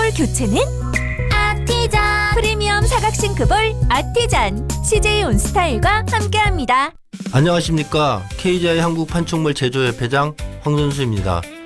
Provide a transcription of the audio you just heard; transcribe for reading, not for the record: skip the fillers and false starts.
싱크볼 교체는 아티잔. 프리미엄 사각 싱크볼 아티잔. CJ 온스타일과 함께합니다. 안녕하십니까. KGI 한국판촉물 제조협회장 황선수입니다.